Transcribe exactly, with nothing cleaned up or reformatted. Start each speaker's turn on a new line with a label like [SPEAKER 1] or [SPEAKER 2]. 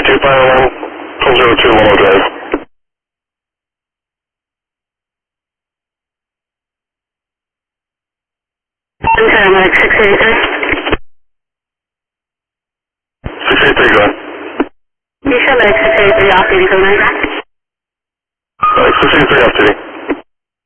[SPEAKER 1] two five one, four zero two Willow Drive.
[SPEAKER 2] Paramedic six eighty-three.
[SPEAKER 1] six eighty-three, go ahead.
[SPEAKER 2] Paramedic six eighty-three, off duty, go night.
[SPEAKER 1] Alright, six eighty-three off duty.